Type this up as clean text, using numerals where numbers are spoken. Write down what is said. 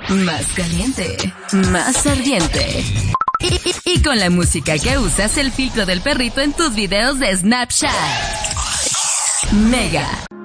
más caliente, más ardiente. Y con la música que usas, el filtro del perrito en tus videos de Snapchat. Mega.